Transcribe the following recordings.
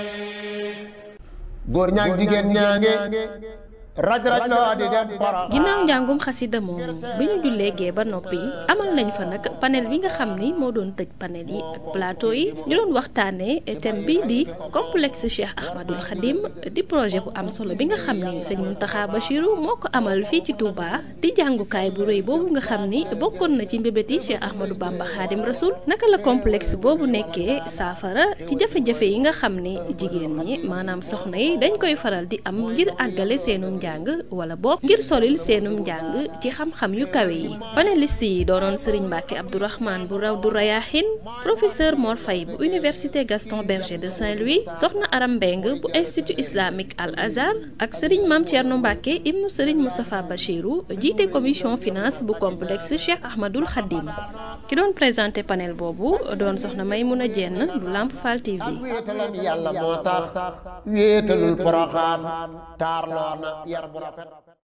góor ñaag jigéen ñaange raj loo di dem Porokhane. ginnaaw njàngum xasida moomu bi ñu jullee gee ba noppi amal nañ fa nag panel bi nga xam ni moo doon tëj panel yi ak plateau yi ñu doon waxtaanee thème bi di complexe Cheikh Ahmadul Khadim di projet bu am solo bi nga xam ni sëñ Mountakha Bachirou moo ko amal fii ci Touba di jàngukaay bu rëy boobu nga xam ni bokkoon na ci mbébéti Cheikh Ahmadou Bamba Khadim Rasoul naka la complexe boobu nekkee saafara ci jafe-jafe yi nga xam ni jigéen ñi maanaam soxna yi dañ koy faral di am ngir àggale seenum njàng wala boog ngir solil seenum njàng ci xam-xam yu kawe yi panéliste yi doonoon Serigne Mbacke Abdourahmane bu Rawdu Rayahin professeur Mor Faye bu université Gaston Berger de Saint-Louis soxna Aram Mbeng bu institut islamique Al Azhar ak Serigne Mame Thierno Mbacke ibnu Serigne Moustapha Bachirou jiite commission finance bu complexe Cheikh Ahmadul Khadim ki doon présenté panel boobu doon soxna Maymouna Dieng bu Lamp Fall TV. ak wéetalam yàlla moo tax wéetalul Porokhane taarloo na yar bu rafet.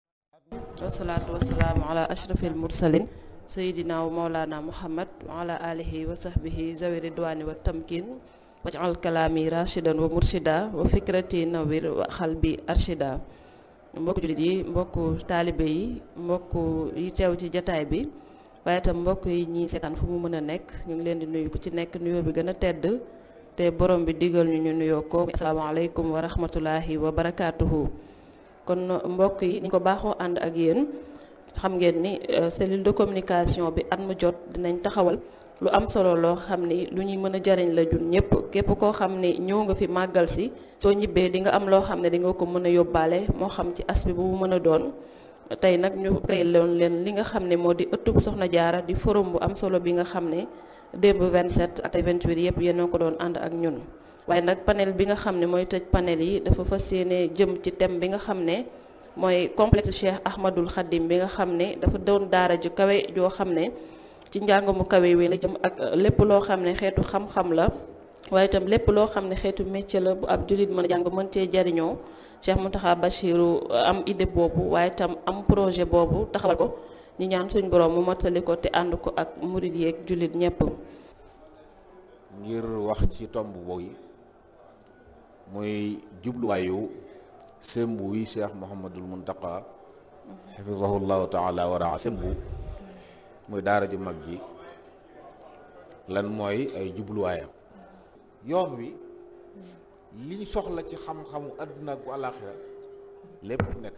wasalaatu wasalaamu ala ashrafil mursalin sayidina wa maulana muhammad wa ala alihi wa sahbihi zawi ridwani wa tamkin waj'al kalami rashidan wa murshida wa fikrati nawir wa xalbi arshida. mbokku jullit yi mbokku taalibe yi mbokku yi teew ci jataay bi waaye itam mbokk yi ñi seetaan fu mu mën a nekk ñu ngi leen di nuyu ku ci nekk nuyoo bi gën a tedd te borom bi digal ñu nuyoo ko asalaamaaleykum wa rahmatullahi wa barakaatuhu. kon mbokk yi ni ko baaxoo ànd ak yéen xam ngeen ni cellule de communication bi at mu jot dinañ taxawal lu am solo loo xam ni lu ñuy mën a jariñ la jun ñëpp képp koo xam ni ñëw nga fi màggal si soo ñibbee di nga am loo xam ne di nga ko mën a yóbbaale moo xam ci aspect bu mu mën a doon. tey nag ñu créé loon leen li nga xam ne moo di ëttub Soxna Jaara di forum bu am solo bi nga xam ne démb 27 ak 28 yëpp yéen a ko doon ànd ak ñun. waaye nag panel bi nga xam ne mooy tëj panel yi dafa fas yéene jëm ci thème bi nga xam ne mooy complexe Cheikh Ahmadul Khadim bi nga xam ne dafa doon daara ju kawe joo xam ne ci njàng mu kawe wi la jëm ak lépp loo xam ne xeetu xam-xam la waaye itam lépp loo xam ne xeetu métier la bu ab jullit mën a jàng mën cee jariñoo Cheikh Mountakha Bachirou am idée boobu waaye itam am projet boobu taxawal ko ñi ñaan suñ borom mu mottali ko te ànd ko ak murid yeeg jullit ñëpp. ngir wax ci tomb boobu muy jubluwaayu sembu wi Cheikh Mouhamadul Mountakha xafizahullahu taala wa raa sembu muy daara ju mag ji lan mooy ay jubluwaayam. yoon wi liñ soxla ci xam-xamu àdduna ak bu àllaaxira lépp nekk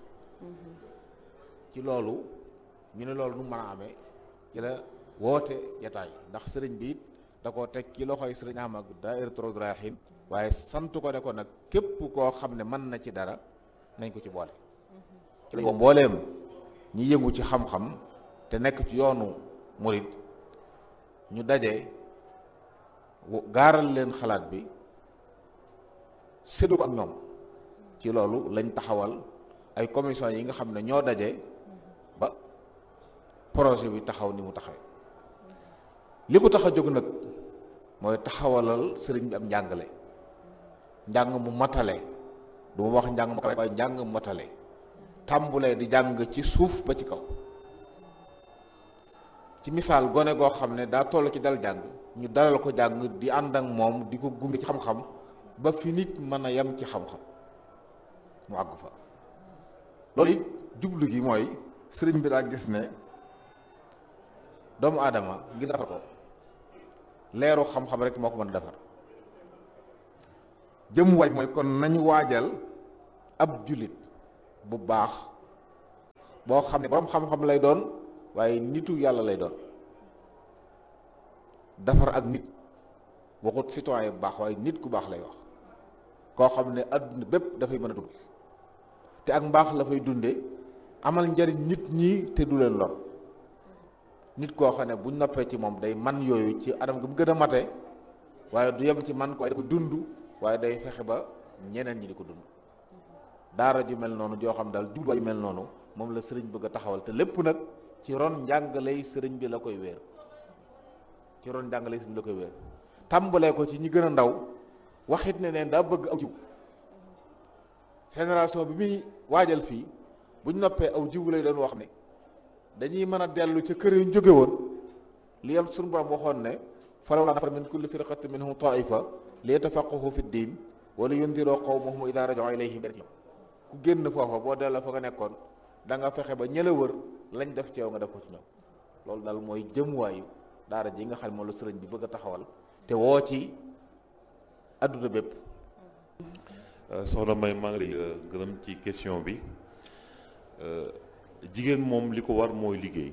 ci loolu ñu ne loolu nu mën a amee ci la woote jataay ndax sëriñ bi it da koo teg ci loxoy sëriñ Ahmad daayiratu Rawdu Rayaahiin waaye sant ko ne ko nag képp koo xam ne mën na ci dara nañ ko ci boole ci la mbooleem ñi yëngu ci xam-xam te nekk ci yoonu murid ñu daje gaaral leen xalaat bi séddu ko ak ñoom ci loolu lañ taxawal ay commission yi nga xam ne ñoo daje ba projet bi taxaw ni mu taxawee li ko tax a jóg nag mooy taxawalal sëriñ bi am njàngale njàng mu matale du ma wax njàng mu kawe waaye njàng mu matale tàmbulee di jàng ci suuf ba ci kaw ci misaal gone goo xam ne daa toll ci dal jàng ñu dalal ko jàng di ànd ak moom di ko gunge ci xam-xam ba fi nit mën a yem ci xam-xam mu àgg fa loolu it jublu gi mooy sëriñ bi daa gis ne doomu aadama ngir defar ko leeru xam-xam rek moo ko mën a defar jëm waaj mooy kon nañu waajal ab jullit bu baax boo xam ne borom xam-xam lay doon waaye nitu yàlla lay doon defar ak nit waxut citoyen bu baax waaye nit ku baax lay wax koo xam ne adduna bépp dafay mën a dund te ak mbaax la fay dunde amal njariñ nit ñi te du leen lor nit koo xam ne bu noppee ci moom day man yooyu ci anam gi mu gën a mate waaye du yem ci man ko ko dund waaye day fexe ba ñeneen ñi di ko dund daara ju mel noonu joo xam daal jubluwaay ju mel noonu moom la sëriñ bëgg a taxawal te lépp nag ci ron njàngaley sëriñ bi la koy wéer ci ron njàngaley sëriñ bi la koy wéer tàmbalee ko ci ñi gën a ndaw waxit ne neen daa bëgg aw jiw génération bi muy waajal fii buñ noppee aw jiw lay doon wax ne dañuy mën a dellu ca kër yu jóge woon li yam suñu borom waxoon ne falawlaa nafara min kulli firqatin minhum taifa li yatafaqqahu fi ddin wala yundiroo qawmahum idaa raja'uu ilayhim ku génn foofa boo delloo fa nga nekkoon da nga fexe ba ñëla wër lañ def ci yow nga def ko ci ñoom loolu daal mooy jëmuwaayu daara ji nga xam moom la sëriñ bi bëgg a taxawal te woo ci adduna bépp. soxna May maa ngi lay gërëm ci question bi jigéen moom li ko war mooy liggéey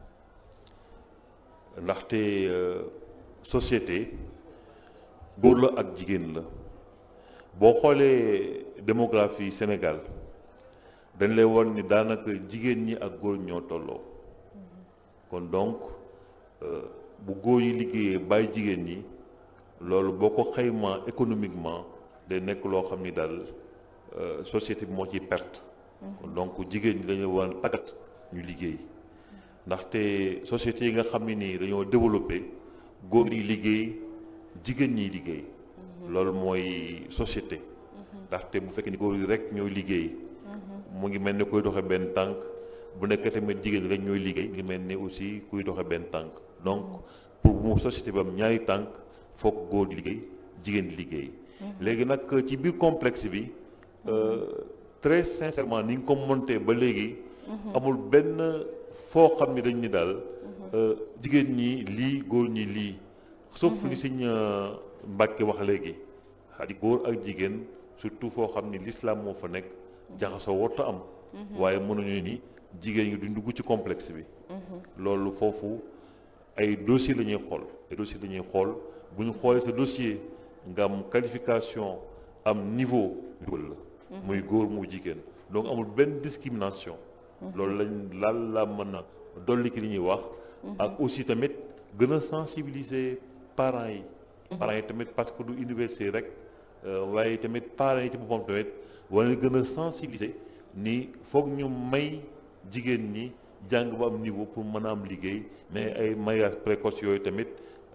ndaxte société góor la ak jigéen la boo xoolee démographie Sénégal dañ lay won ni daanaka jigéen ñi ak góor ñoo tolloo kon donc bu góor yi liggéeyee bàyyi jigéen ñi loolu boo ko xaymaa économiquement day nekk loo xam ni daal société bi moo ciy perte donc jigéen ñi dañu war a tàggat ñu liggéey ndaxte société yi nga xam ne nii dañoo développé góor yi liggéey jigéen ñiy liggéey loolu mooy société ndaxte bu fekkee ni góor yi rek ñooy liggéey mu ngi mel ni kuy doxe benn tànk bu nekkee tamit jigéen rek ñooy liggéey mu ngi mel ni aussi kuy doxe benn tànk donc pour mu société bi am ñaari tànk foog góor di liggéey jigéen di liggéey léegi nag ci biir complexe bi très sincèrement ni nga ko monté ba léegi amul benn foo xam ni dañ ni daal jigéen ñi lii góor ñi lii sauf li Sëñ Mbàkke wax léegi xadi góor ak jigéen surtout foo xam ni l'islam moo fa nekk jaxasoo warta am waaye mënuñu ni jigéen ñi duñ dugg ci complexe bi loolu foofu ay dossier la ñuy xool ay dossier la ñuy xool bu ñu xoolee sa dossier nga am qualification am niveau dugal la muy góor mu jigéen donc amul benn discrimination loolu lañ la mën a dolli ki li ñuy wax ak aussi tamit gën a sensibiliser parents yi tamit parce que du université rek waaye tamit parents yi ci boppam tamit wala gën a sensibiliser ni foog ñu may jigéen ñi jàng ba am niveau pour mën a am liggéey mais ay mariage précoce yooyu tamit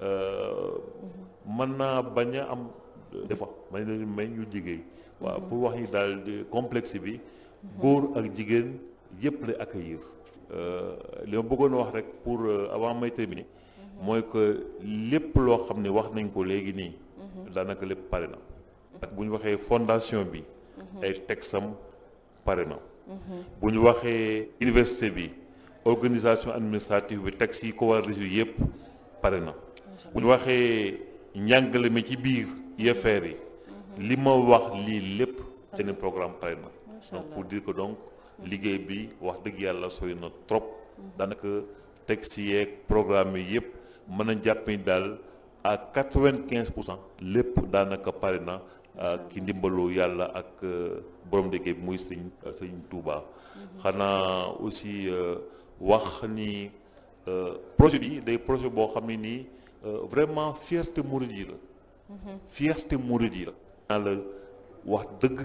mën naa bañ a am des fois may leen may ñu liggéey waaw pour wax ni daal complexe bi góor ak jigéen yëpp lay accueillir li ma bëggoon wax rek pour avant may terminer mooy que lépp loo xam ne wax nañ ko léegi nii daanaka lépp pare na ak bu ñu waxee fondation bi ay texam pare na bu ñu waxee université bi organisation administrative bi texte yi ko war a résoudre yëpp pare na bu ñu waxee njàngale mi ci biir IFR yi li ma wax lii lépp seen programme pare na donc pour dire que donc liggéey bi wax dëgg yàlla sori na trop daanaka texte yeeg programme yi yëpp mën a jàpp ni daal à 95% lépp daanaka pare na ki ndimbalu yàlla ak borom liggéey bi muy sëñ Touba xanaa aussi wax ni projet bi day projet boo xam ne nii vraiment fierté mouride yi la fierté mouride yi la naa la wax dëgg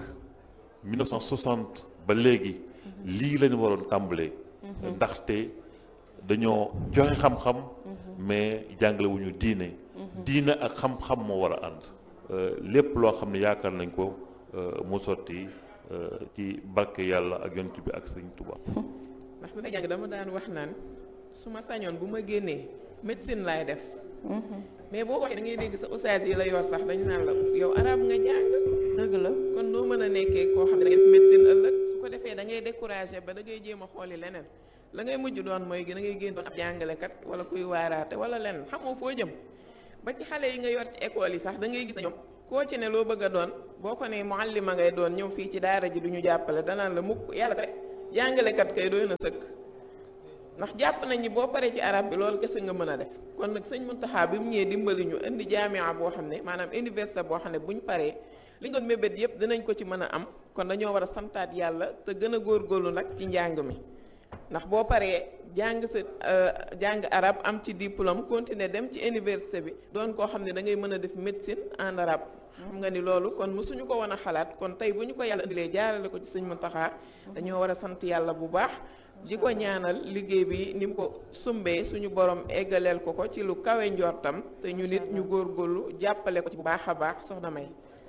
1960 ba léegi lii lañu waroon tàmbalee ndaxte dañoo joxe xam-xam mais jàngale wu ñu diine ak xam-xam moo war a ànd lépp loo xam ne yaakaar nañ ko mu sotti ci barke yàlla ak yonent bi ak Sëriñ Tuubaa. ndax bi may jàng dama daan wax naan su ma sañoon bu ma génnee médecine laay def mais boo waxee da ngay dégg sa ustaas yi la yor sax dañ naan la yow arab nga jàng dëgg la kon noo mën a nekkee koo xam ne da ngay def médecine ëllëg su ko defee da ngay découragé ba da ngay jéem a xooli leneen la ngay mujj doon mooy da ngay génn doon ab jàngalekat wala kuy waaraate wala leneen xamoo foo jëm ba ci xale yi nga yor ci école yi sax da ngay gis na ñoom koo ci ne loo bëgg a doon boo ko ne muallima ngay doon ñëw fii ci daara ji du ñu jàppale danaan la mukk yàlla rek jàngalekat kay doy na sëkk ndax jàpp nañ ni boo paree ci arab bi loolu kese nga mën a def kon nag sëñ Muntaxa bi mu ñëwee dimbali ñu indi jaamia boo xam ne maanaam université boo xam ne bu ñu paree li ñu doon mébét yëpp dinañ ko ci mën a am kon dañoo war a santaat yàlla te gën a góorgóorlu nag ci njàng mi ndax boo paree jàng sa jàng arab am ci diplôme continuer dem ci université bi doon koo xam ne da ngay mën a def médecine en arabe xam nga ni loolu kon mësuñu ko woon a xalaat kon tey bu ñu ko yàlla indilee jaarale ko ci sëñ Muntaxa dañoo war a sant yàlla bu baax di ko ñaanal liggéey bi ni mu ko sumbee suñu borom eggaleel ko ko ci lu kawe njortam te ñu nit ñu góorgóorlu jàppale ko ci bu baax a baax soxna May.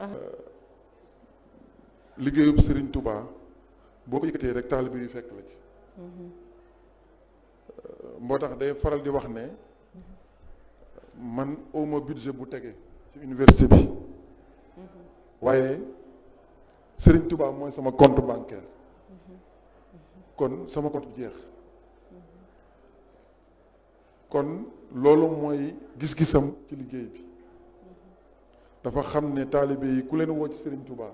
liggéeyub Serigne Touba boo ko yëkkatee rek taalibe yu fekk la ci. moo tax day faral di wax ne man awma budget bu tege ci université bi waaye Serigne Touba mooy sama compte bancaire kon sama compte jeex kon loolu mooy gis-gisam ci liggéey bi dafa xam ne taalibe yi ku leen woo ci Serigne Touba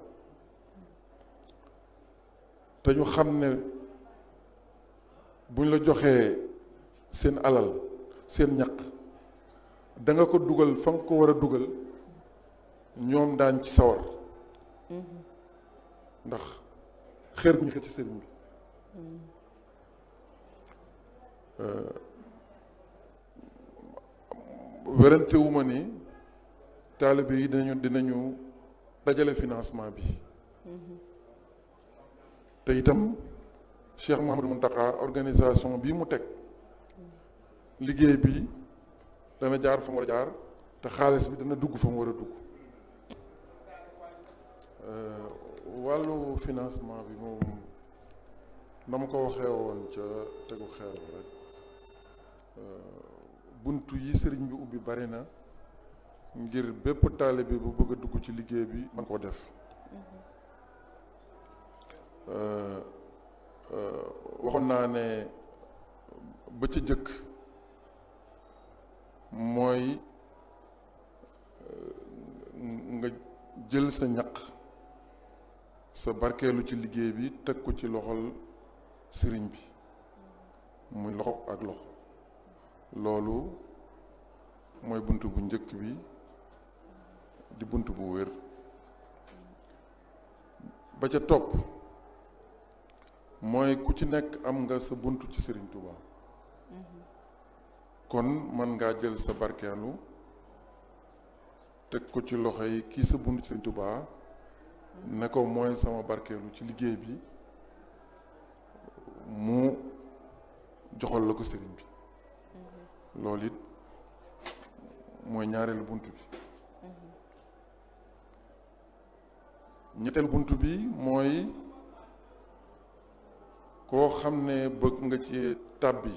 te ñu xam ne buñ la joxee seen alal seen ñaq da nga ko dugal fa nga ko war a dugal ñoom daan ci sawar ndax xeer bu ñu xëcc ci sëriñ bi werante wu ma ni taalibe yi dinañu dajale financement bi te itam Cheikh Mouhamadou Mountakha organisation bii mu teg liggéey bi dana jaar fa mu war a jaar te xaalis bi dana dugg fa mu war a dugg wàllu financement bi moom na ma ko waxee woon ca tegu xeer bi rek buntu yi sëriñ bi ubbi bari na ngir bépp taalibe bu bëgg a dugg ci liggéey bi man ko def waxoon naa ne ba ca jëkk mooy nga jël sa ñaq sa barkeelu ci liggéey bi teg ko ci loxol sëriñ bi muy loxo ak loxo loolu mooy bunt bu njëkk bi di bunt bu wér ba ca topp mooy ku ci nekk am nga sa bunt ci Sëriñ Tuubaa kon mën ngaa jël sa barkeelu teg ko ci loxo yi kii sa bunt ci Sëriñ Tuubaa ne ko mooy sama barkeelu ci liggéey bi mu joxal la ko sëriñ bi loolu it mooy ñaareelu bunt bi ñetteel bunt bi mooy koo xam ne bëgg nga ci tàbbi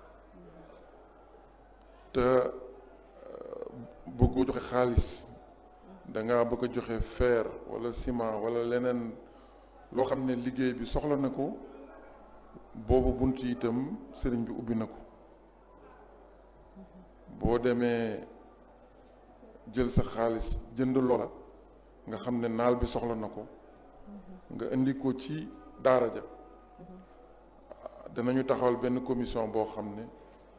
te bëggoo joxe xaalis danga bëgg a joxe fer wala ciment wala leneen loo xam ne liggéey bi soxla na ko boobu bunt yi itam sëriñ bi ubbi na ko boo demee jël sa xaalis jënd loola nga xam ne naal bi soxla na ko nga indi ko ci daara ja danañu taxawal benn commission boo xam ne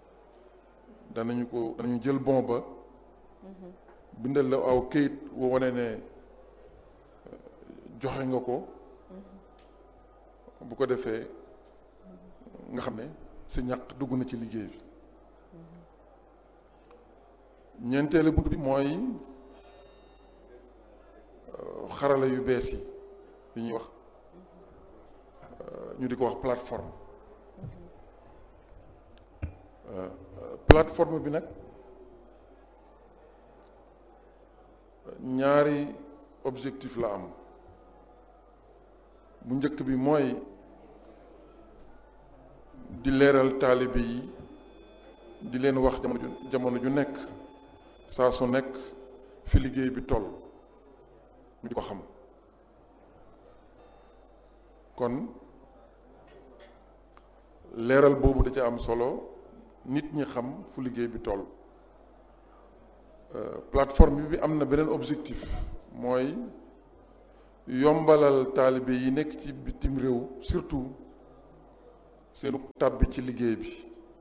danañu jël bon ba bindal la aw këyit woo wane ne joxe nga ko bu ko defee nga xam ne sa ñàq dugg na ci liggéey bi ñeenteelu bunt bi mooy xarala yu bees yi yu ñuy wax ñu di ko wax plateforme plateforme bi nag ñaari objectif la am bu njëkk bi mooy di leeral taalibe yi di leen wax jamono ju nekk saa su nekk fi liggéey bi toll ñu di ko xam kon leeral boobu da ca am solo nit ñi xam fu liggéey bi toll plateforme bi am na beneen objectif mooy yombalal taalibe yi nekk ci bitim réew surtout seenu tàbbi ci liggéey bi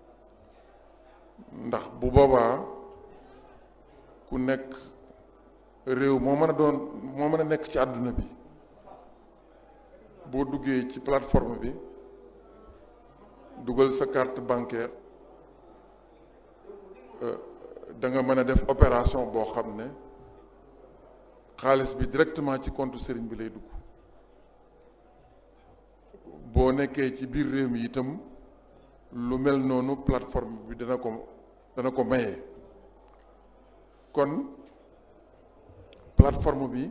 ndax bu boobaa ku nekk réew moo mën a nekk ci àdduna bi boo duggee ci plateforme bi dugal sa carte bancaire da nga mën a def opération boo xam ne xaalis bi directement ci compte sëriñ bi lay dugg boo nekkee ci biir réew mi itam lu mel noonu plateforme bi dana ko maye kon plateforme bi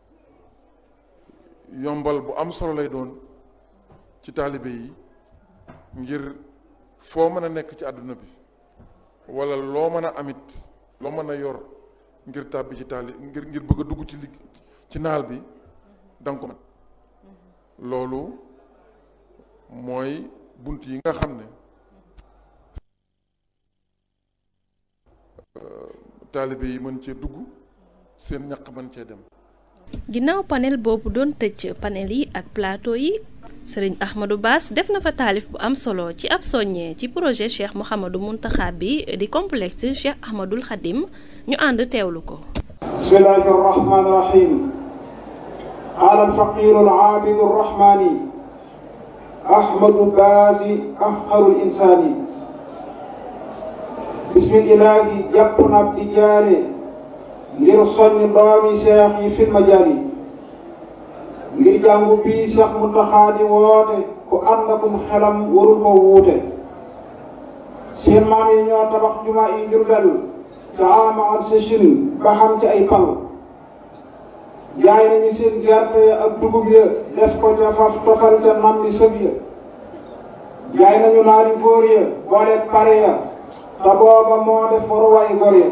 yombal bu am solo lay doon ci taalibe yi ngir foo mën a nekk ci àdduna bi wala loo mën a amit loo mën a yor ngir tàbbi ci ngir bëgg a dugg ci naal bi danga ko man loolu mooy bunt yi nga xam ne taalibe yi mën cee dugg seen ñaq mën cee dem. ginnaaw panel boobu doon tëj panel yi ak plateau yi sëriñ Ahmadou Bass def na fa taalif bu am solo ci ab soññee ci projet Cheikh Mouhamadou Mountakha bi di complexe Cheikh Ahmadoul Khadim ñu ànd teewlu ko. bismillahi rahmani rahim qaala alfaqiru alaabidu arrahmani Ahmadou Bass afqarul insaani bismillahi jàpp na di jaare ngir soññ doomi seex yi fil majaali ngir jàngu bii Seex Muntaxa di woote ku ànd akum xelam warul ko wuute seen maam yi ñoo tabax jumaa yi Jurbel ca ama ak sëchin ba xam ci ay pal jaay nañu seen gerte ya ak dugub ya def ko ca faf tofal ca nam di sëb ya jaay nañu naari góor ya booleeg pare ya te booba moo def waruwaay góor ya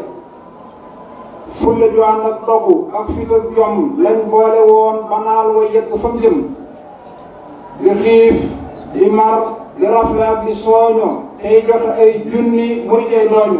fulle ju ànd ak dogu ak fit ak jom lañ boole woon ba naal wa yegg fa mu jëm di xiif di mar di rafle ak di sooño tey joxe ay junni muy jey dooñu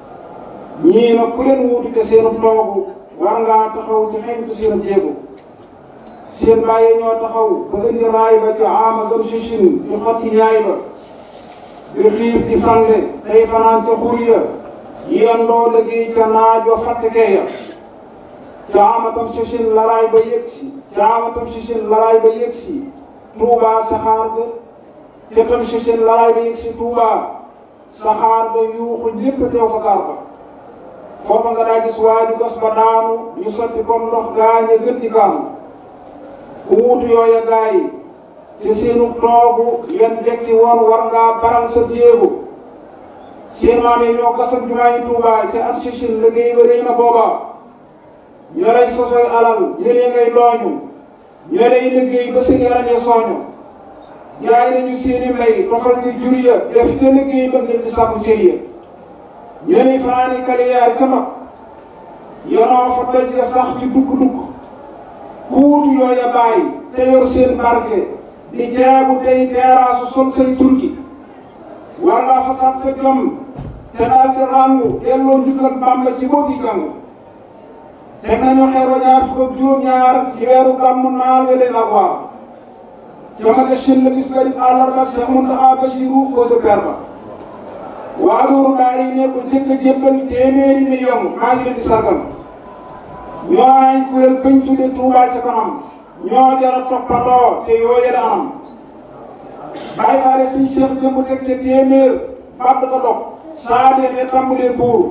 ñii nag ku leen wuutu te seenu toogu war ngaa taxaw ci xeñtu seenu jéego seen bàyyi ñoo taxaw ba indi raay ba ci ama zam sichin di xotti ñaay ba di xiif di fande tey fanaan ca xur ya yendoo liggéey ca naajo fattikee ya caamatam sichin laraay ba yëgsi caamatam sichin laraay ba yëgsi Tuubaa saxaar ga ca tam sichin laraay ba yëgsi Tuubaa saxaar ga yuuxu lépp teew fa gaar ba foofa nga daa gis waaju gas ba daanu ñu sotti comme ndox gaañe gën di gaanu ku wuutu yooya gaay ci seenu toogu yan jekki woon war ngaa baral sa jéego seen maam yi ñoo gasam jumaa yi Tuubaa ca at sichin liggéey ba rëy na booba ñoo lay sosoy alal ñëlee ngay dooñu ñoo lay liggéey ba seen yaram ya sooñu jaay nañu seeni mbay tofal ci jur ya def ca liggéey ba ngir di sàkku cër ya ñoo lay fanaani kaliyaar ca mag yonoo fa doj ya sax ci dugg-dugg ku wutu yooya bàyyi te yor seen barke di jaabu tey teeraasu sol say turki war ngaa fasaat sa jom te daal di ràngu delloo njukkal Bàmba ci boogi jàngu teg nañu xeer wa ñaar fukk ak juróom-ñaar ci weeru gàmmu naal we leen ak waar jamage shin la bis bari àllarba Seex Muntaxa Basiru ko sa per ba waa loolu daari ne ko jëkk a jébbal téeméeri million maa ngi leen di sargal ñoo ay kuréel bañ tudde Tuubaa ca kanam ñoo jara toppandoo te yooye la anam bàyyi faale suñ seex jëmb teg ca téeméer bàtt ko dog saa deexee tàmbalee buur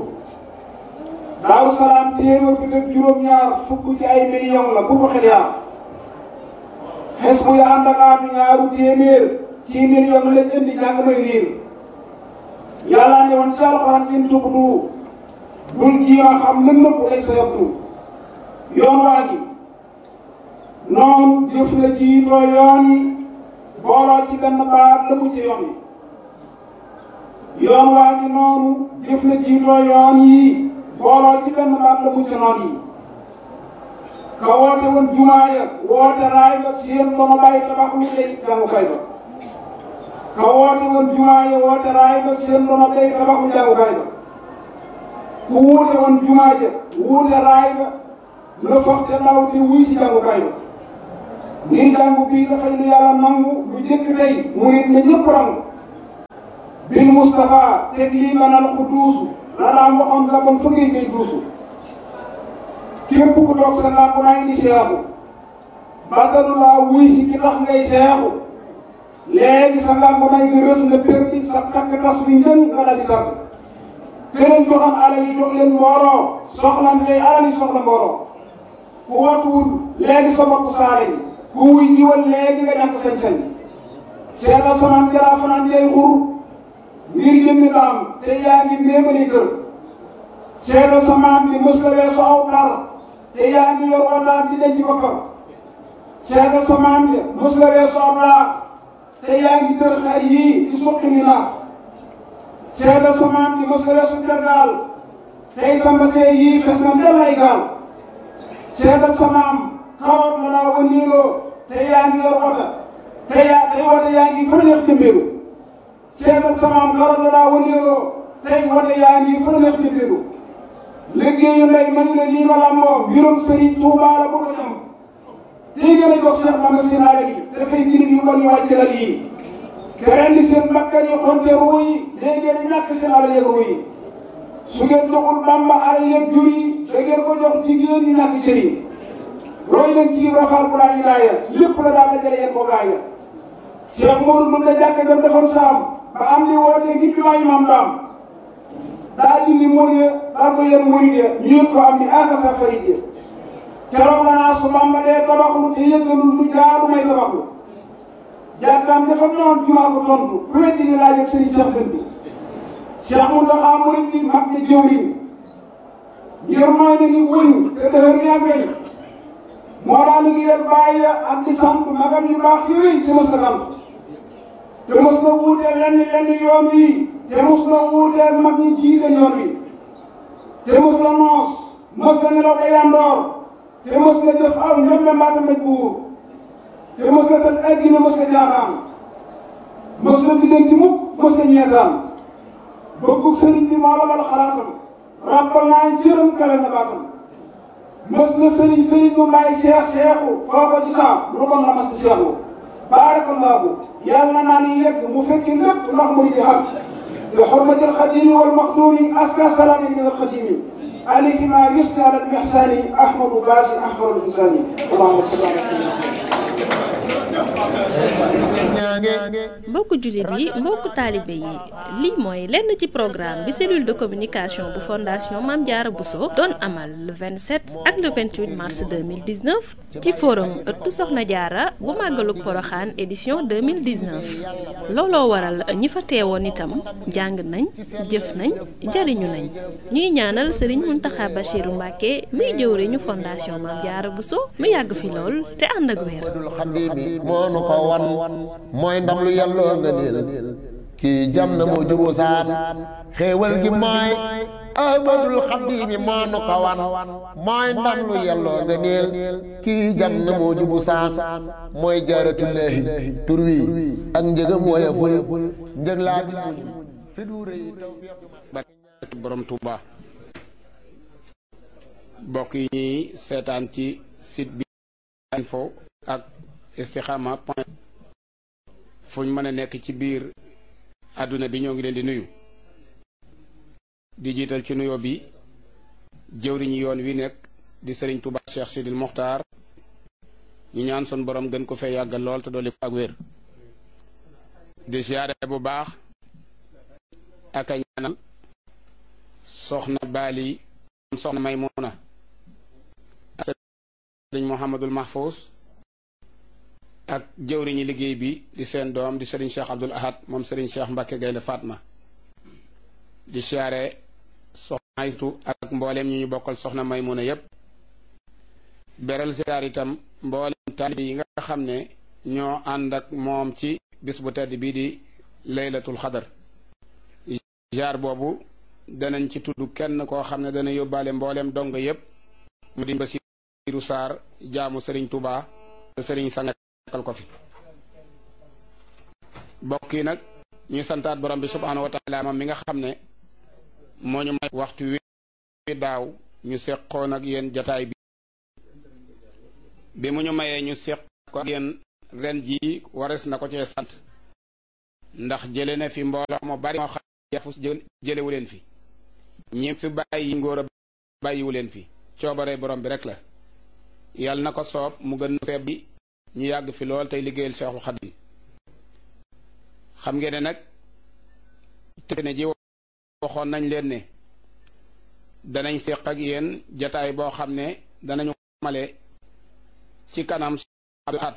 Daaru Salaam téeméer bi teg juróom-ñaar fukk ci ay million la bu ko xel yaa xes bu ya ànd ak aatu ñaaru téeméer ci million lañ indi jàng may riir yàlla ne woon ci alxuraan in tubdu bul jiima xam lën nëpp lay sa yabdu yoon waa gi noonu jëf la jiitoo yoon yi booloo ci benn baat la mu ci yoon yi yoon waa gi noonu jëf la jiitoo yoon yi booloo ci benn baat la mu ci noon yi ka woote woon jumaa ya woote raay ba seen dono bàyyi tabax lu tey jàngukaay ba ka woote woon jumaa ya woote raay ba seen dono bàyyi tabax lu jàngukaay ba ku wuute woon jumaa ja wuute raay ba la foog te daw te wuy si jàngukaay ba ngir jàngu bii dafay lu yàlla nangu lu jëkk tey murit na ñëpp rangu bil Mustafa teg lii manal ku duusu la daan waxoon la bon fa ngay ngay duusu képp ku toog sa làmp naa indi seexu batalu laa wuy si ki tax ngay seexu léegi sa làmp naa nga rës nga perdi sa takk tas wi njën nga dal di tàgg këleen joxam alal yi jox leen mbooloo soxlante tey alal yi soxla mbooloo ku watuwul léegi sa bopp saale yi ku wuy jiwal léegi nga ñàkk sañ-sañ seetal samaan jalaa fanaan jay xur ngir jëmmi daam te yaa ngi méemali kër seetal samaan bi mës la weesu aw par te yaa ngi yor wataat di denc boppam seetal samaan bi mës la weesu aw laax te yaa ngi tër xar yii di suqi ni naax seetal samaan bi mës la weesu tergaal tey sa mbasee yii fes na ndel ay gaal seetal samaam kawat la laa wëndeeloo te yaa ngi yor wota tey wota yaa ngi fa neex jëmbeelu seetal samaam kawat la laa wëndeeloo tey wota yaa ngi fa neex jëmbeelu liggéeyu ndey man la lii ma lamboo mbirum Sëriñ Tuubaa la bëgg ñam tey gën a jox Cheikh Bamba seen alal yi dafay girib yu bon yu wàcc lal yi te rendi seen bakkan yi xonte ruu yi léegi ngeen ñàkk seen alal yeeg ruu yi su ngeen joxul Bamba alal yeeg jur yi da ngeen ko jox jigéen ñi ñàkk cër yi roy leen ci rafaal bu laa ñu gaaya lépp la daal dajale yéen ko gaaya Cheikh Modou mën na jàkk gam defoon saam ba am li wootee ngir bi maayi maam daam daa dindi mool ya daal ko yéen murid ya ñu yëg ko am ni akasa farid ya keroog la naa su Bamba dee tabaxlu te yëggalul lu jaadu may tabaxlu jàkkaam dafa noon jumaa ko tontu ku weddi ni laaj ak sëriñ Cheikh Dën bi Cheikh Mountakha murid bi mag na jëwriñ ngir mooy na ni wëñ te dëhër ni ak weñ moo daa liggéeyal bàyyi ak di sant magam yu baax yooyu te mos na sant te mos na wuuteel lenn yoon wi te mos na wuuteel mag ñi jiite yoon wi te mos na noos mos na nelaw ba yandoor te mos na jëf aw ñoom la mbaata mbéj buur te mos na tal addina mos na jaaxaan mos na biddanti mukk mos na ñeetaan bëggu sëriñ bi moo la mal xalaatam ràbbal naa jërëm kale na baatam mos na sëriñ mu may seexu foo ko ci saam lu bon la mas di seexu baarakallaahu yàlla na naan yegg mu fekki lépp ndax murid yi xam bi xurmatil xadimi wal maxduumi aska salaami min al xadimi alayhi ma yusni ala ihsani ahmadu baasi ahmadu insani allahumma salli ala mbokku jullit yi mbokku taalibe yi lii mooy lenn ci programme bi cellule de communication bu fondation Mame Diarra Bousso doon amal le 27 ak le 28 mars 2019 ci forum ëttu Soxna Diarra bu màggalug Poroxaan édition 2019 looloo waral ñi fa teewoon itam jàng nañ jëf nañ jariñu nañ ñuy ñaanal Serigne Mountakha Bachirou Mbacké muy jëwriñu fondation Mame Diarra Bousso mu yàgg fi lool te ànd ak wér. mooy ndam lu yàlloo nga niil kii jam na moo juboo saan xéewal gi mooy ahmadul xadimi moo nu ko wan mooy ndam lu yàlloo nga niil kii jam na moo jubu saan mooy jaaratullaahi tur wi ak njëgam woyeful njëg laa bi fi du rëy tawfiq borom Touba bokk yi ñuy seetaan ci site bi info ak Istikhama point fu ñu mën a nekk ci biir àdduna bi ñoo ngi leen di nuyu di jiital ci nuyoo bi jëwriñu yoon wi nekk di Serigne Touba Cheikh Sidil Mokhtar ñu ñaan sun borom gën ko fee yàggal lool te dolli ko ak wér di siyaare bu baax ak a ñaanal soxna Bali soxna Maymuna ak Serigne Mouhamadul Mahfous ak jëwriñi liggéey bi di seen doom di Serigne Cheikh Abdoul Ahad moom Serigne Cheikh Mbacké Gaynde Fatma di siyaare soxna Aytu ak mbooleem ñu bokkal soxna Maymuna yépp beral siyaar itam mbooleem taalibe yi nga xam ne ñoo ànd ak moom ci bis bu tedd bii di laylatul xadar jaar boobu danañ ci tudd kenn koo xam ne dana yóbbaale mbooleem dong yépp mu di Basiiru Saar jaamu Serigne Touba te Serigne sangal ko fi bokk yi nag ñu santaat borom bi subhaanahu wa taala moom mi nga xam ne moo ñu may waxtu wi daaw ñu seqoon ak yéen jataay bi mu ñu mayee ñu seq ko ak yéen ren jii wares na ko cee sant ndax jële na fi mbooloo mu bari moo xam yafus jëlewu leen fi ñi fi bàyyi ngóor a bàyyiwu leen fi coobare borom bi rek la yàlla na ko soob mu gën feeb bi ñu yàgg fi lool tey liggéeyal Seexul Xadim xam ngeen ne nag te ne ji waxoon nañ leen ne danañ seq ak yéen jataay boo xam ne danañu male ci kanam at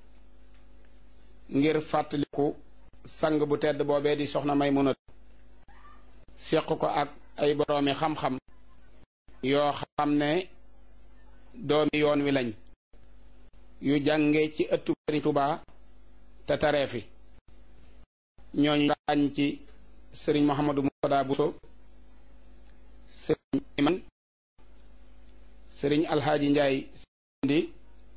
ngir fàttaliku sang bu tedd boobee di soxna Maymuna seq ko ak ay boroomi xam-xam yoo xam ne doomi yoon wi lañ yu jànge ci ëttu Sëriñ Tuubaa te taree fi ñooñu ràññ ci Sëriñ Mouhamadou Mourtada Bousso Sëriñ Iman Sëriñ Alhaaji Njaay Sindi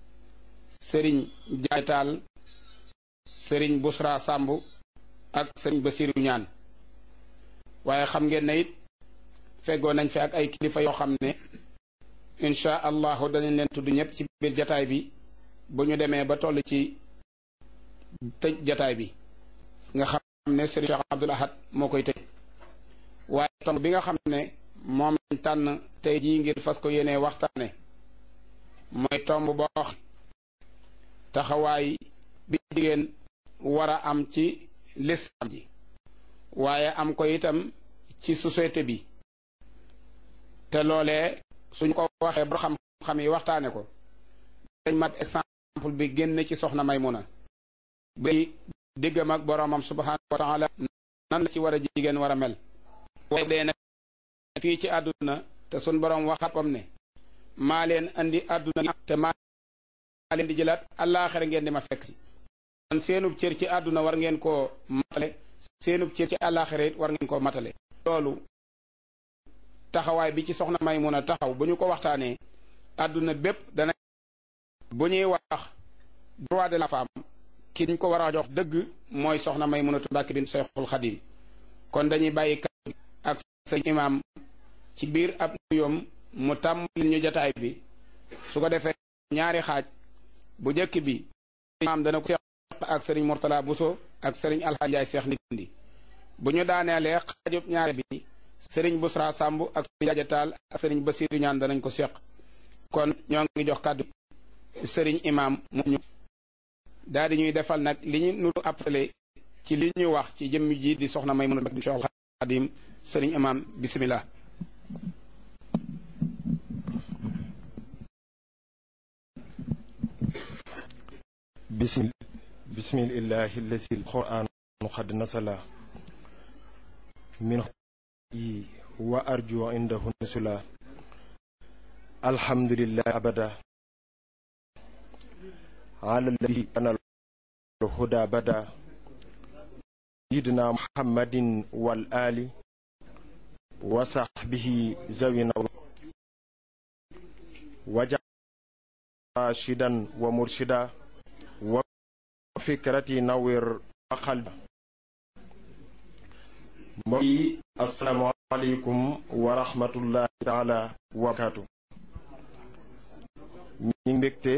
sëriñ jaaytaal sëriñ Busra Samb ak sëriñ Basiru ñaan waaye xam ngeen ne it feggoo nañ fi ak ay kilifa yoo xam ne insha allahu danañ leen tudd ñëpp ci biir jataay bi bu ñu demee ba toll ci tëj jataay bi nga xam ne sëriñ Cheikh Abdoul Ahad moo koy tëj waaye tomb bi nga xam ne moom lañ tànn tey jii ngir fas ko yéenee waxtaane mooy tomb boo taxawaay bi jigéen war a am ci lislaam ji waaye am ko itam ci société bi te loolee suñ ko waxee ba xam-xam yi waxtaane ko dañ mat exemple bi génn ci soxna Maymuna bay diggam ak boroomam subhaanahu wa taala nan la ci war a jigéen war a mel waaye dee na fii ci àdduna te suñ boroom waxapam ne maa leen andi àdduna te maa leen di jëlaat àllaaxira ngeen di ma fekk si kon seenub cër ci àdduna war ngeen koo matale seenub cër ci àllaaxira it war ngeen koo matale loolu taxawaay bi ci soxna Maymuna taxaw bu ñu ko waxtaanee àdduna bépp dana bu ñuy wax droit de la femme ki ñu ko war a jox dëgg mooy soxna Maymunatu Mbàkke bint Seexul Xadiim kon dañuy bàyyi kàddu ak sëñ imaam ci biir ab nuyoom mu tàmbali ñu jataay bi su ko defee ñaari xaaj bu njëkk bi imaam dana ko seq ak sëriñ Mourtala Bousso ak sëriñ Alxaaji Njaay Seex Ndindi bu ñu daaneelee xaajub ñaari bi sëriñ Busra Samb ak sëriñ Jaajataal ak sëriñ Basiiru ñaan danañ ko seq kon ñoo ngi jox kàddu sëriñ imaam mu ñu daal di ñuy defal nag li ñu nuru appelé ci li ñu wax ci jëmm ji di soxna Maymuna bint Seexul Xadiim sëriñ imaam bismillah bismillahi allazi alquran qad nasala min wa arju indahu nusula alhamdulillahi abada ala alladhi kana الهدى بدا سيدنا محمد والآل وصحبه زوينا وجعل راشدا ومرشدا وفكرتي نوير وقلبا السلام عليكم ورحمة الله تعالى وبركاته ñi mbégte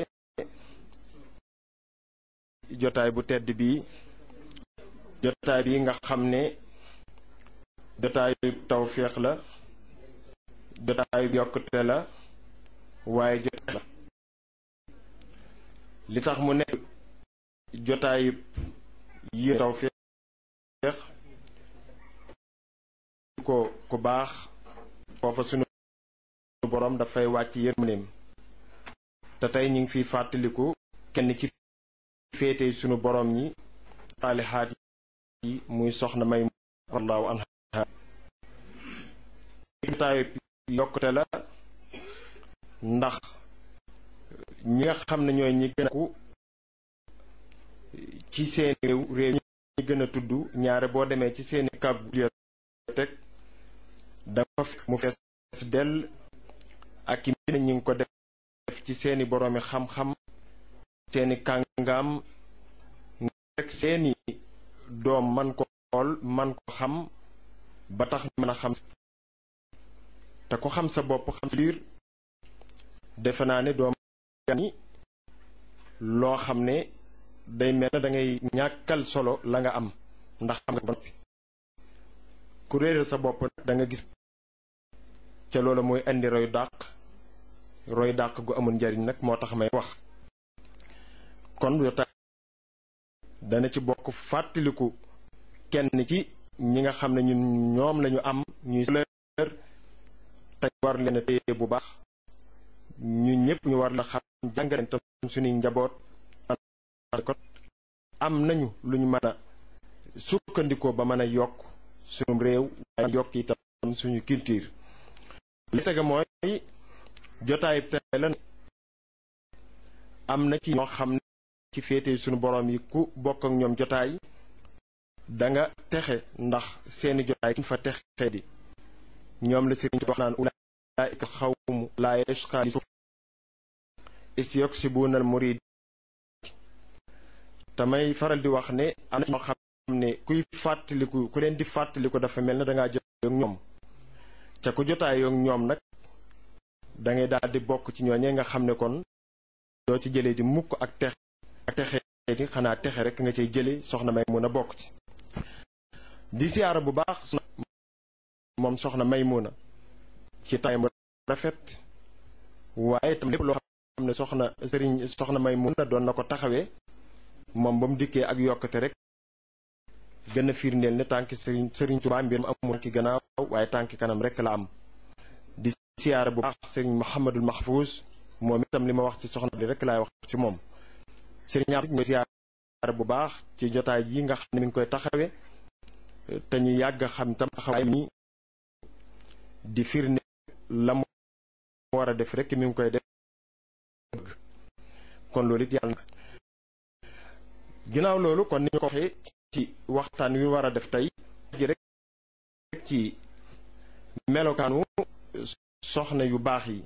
jotaay bu tedd bi jotaay bi nga xam ne jotaayu tawféex la jotaayu yokkute la waaye jotaay la li tax mu nekk jotaayu yi tawféex ko baax foofa sunu borom dafay wàcc yërmandeem te tey ñu ngi fiy fàttaliku kenn ci féete sunu borom ñi saalihaat yi muy soxna may wallahu anha jotaayu yokkute la ndax ñi nga xam ne ñooy ñi gën a ku ci seen réew ñi gën a tudd ñaare boo demee ci seeni bibliothèque dafa fekk mu fees dell ak i mbir ñi ngi ko def ci seeni boroomi xam-xam seeni kàngaam rek seeni doom man ko xool man ko xam ba tax mën a xam te ko xam sa bopp xam sa biir defe naa ne doom ni loo xam ne day mel na da ngay ñàkkal solo la nga am ndax xam nga ba noppi ku réeral sa bopp da nga gis ca loolu mooy indi roy dàq gu amul njariñ nag moo tax may wax kon yotaay dana ci bokk fàttaliku kenn ci ñi nga xam ne ñoom lañu am ñuy sëlër te war leen a téye bu baax ñu ñëpp ñu war la xam jàngaleen tam suñuy njaboot am nañu lu ñu mën a sukkandikoo ba mën a yokk suñu réew waaye yokk itam suñu culture li tege mooy jotaay tey la am na ci ñoo xam ne ci féete suñu borom yi ku bokk ak ñoom jotaay danga texe ndax seeni jotaay kuñ fa texe di ñoom la sëriñ wax naan ulaa'ika xawmu laa yashqaa is yoksibuna al murid tamay faral di wax ne am na ñoo xam ne kuy fàttaliku ku leen di fàttaliku dafa mel ne dangaa jotaayoo ak ñoom ca ku jotaayoo ak ñoom nag da ngay daal di bokk ci ñooñee nga xam ne kon doo ci jëlee di mukk ak texe di xanaa texe rek nga cay jële soxna Maymuna bokk ci di siyaara bu baax moom soxna Maymuna ci taay mu rafet waaye tam lépp loo xam ne soxna Maymuna doon na ko taxawee moom ba mu dikkee ak yokkate rek gën a firndeel ne tànki sëriñ Tuubaa mbir mu amul ki gannaaw waaye tànki kanam rek la am di siyaara bu baax sëriñ Mouhamadul Mahfouz moom itam li ma wax ci soxna bi rek laay wax ci moom sëriñ Abdou ñu siyaara bu baax ci jotaay yi nga xam ne mi ngi koy taxawee te ñu yàgg xam tam taxawaay ni di firnde la mu war a def rek mi ngi koy def kon loolu it yàlla na ginnaaw loolu kon ni ñu ko waxee ci waxtaan wi war a def tey ji rek ci melokaanu soxna yu baax yi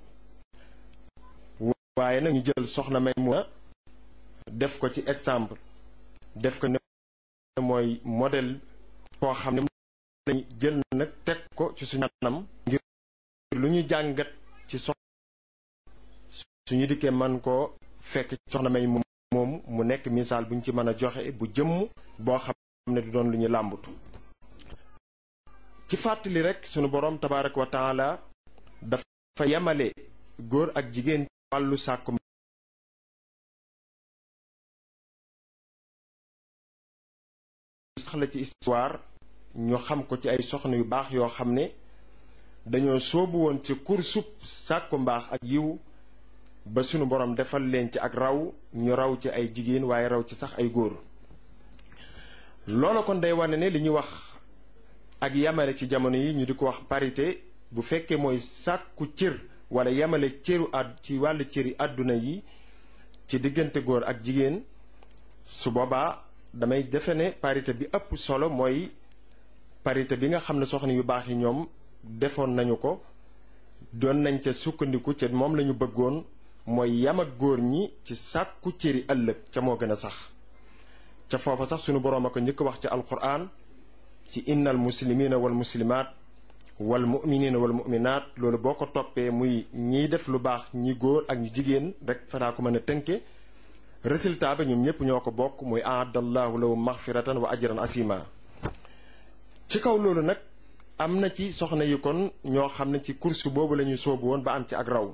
waaye nag ñu jël soxna Maymuna def ko ci exemple def ko ne mooy modèle koo xam ne lañu jël nag teg ko ci suñu anam ngir lu ñu jàngat ci suñu dikkee man koo fekk soxna Maymuna moom mu nekk misaal bu ñu ci mën a joxe bu jëmm boo xam ne du doon lu ñu làmbatu ci fàttali rek sunu boroom tabaaraka wa taala dafa yemale góor ak jigéen ci wàllu sàkku sax la ci histoire ñu xam ko ci ay soxna yu baax yoo xam ne dañoo soobu woon ci kursub sàkku mbaax ak yiw ba sunu borom defal leen ci ak raw ñu raw ci ay jigéen waaye raw ci sax ay góor loolu kon day wane ne li ñuy wax ak yamale ci jamono yi ñu di ko wax parité bu fekkee mooy sàkku cër wala yamale cëru ci wàllu cëri àdduna yi ci diggante góor ak jigéen su boobaa damay defe ne parité bi ëpp solo mooy parité bi nga xam ne soxna yu baax yi ñoom defoon nañu ko doon nañ ca sukkandiku ca moom lañu bëggoon mooy yam ak góor ñi ci sàkku cëri ëllëg ca moo gën a sax ca foofa sax sunu boroom a ko njëkk wax ci alquran ci innal muslimina wal muslimaat wal muminina wal muminaat loolu boo ko toppee muy ñiy def lu baax ñi góor ak ñu jigéen rek fanaa ko mën a tënke résultat ba ñoom ñëpp ñoo ko bokk muy aadallahu lahu maxfiratan wa ajran asima ci kaw loolu nag am na ci soxna yi kon ñoo xam ne ci course boobu la ñu soobu woon ba am ci ak raw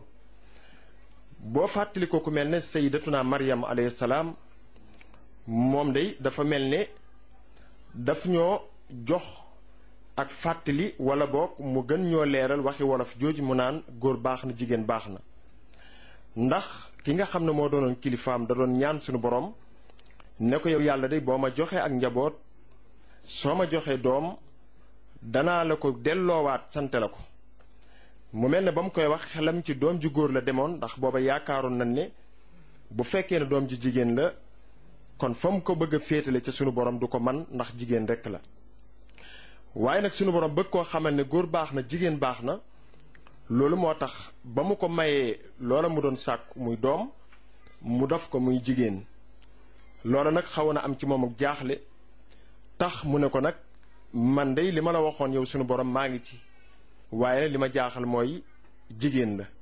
boo fàttali ko ku mel ne sayyidatuna Maryam alayhi salaam moom day dafa mel ne daf ñoo jox ak fàttali wala boog mu gën ñoo leeral waxi wolof jooju mu naan góor baax na jigéen baax na ndax ki nga xam ne moo doonoon kilifaam da doon ñaan suñu borom ne ko yow yàlla day boo ma joxee ak njaboot soo ma joxee doom danaa la ko delloowaat sante la ko mu mel ne ba mu koy wax xelam ci doom ju góor la demoon ndax booba yaakaaroon nañ ne bu fekkee ne doom ju jigéen la kon fa mu ko bëgg a féetale ca sunu borom du ko man ndax jigéen rekk la waaye nag sunu borom bëgg koo xamal ne góor baax na jigéen baax na loolu moo tax ba mu ko mayee loola mu doon sàkku muy doom mu def ko muy jigéen loola nag xawoon na am ci moom ak jaaxle tax mu ne ko nag man dey li ma la waxoon yow sunu borom maa ngi ci waaye li ma jaaxal mooy jigéen la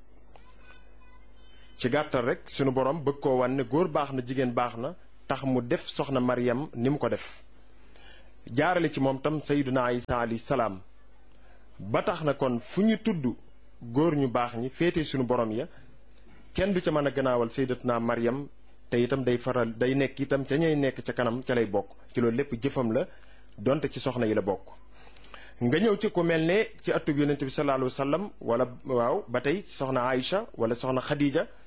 ci gàttal rek sunu borom bëgg koo wan ne góor baax na jigéen baax na tax mu def soxna Maryam ni mu ko def jaarale ci moom tam sayyiduna Isa alayhi salaam ba tax na kon fu ñu tudd góor ñu baax ñi féete sunu borom ya kenn du ca mën a gannaawal sayyidatuna Maryam te itam day nekk itam ca ñay nekk ca kanam ca lay bokk ci loolu lépp jëfam la donte ci soxna yi la bokk nga ñëw ci ku mel ne ci atub yonent bi sallallahu alayhi wa sallam wala waaw ba tey soxna Aïcha wala soxna Khadija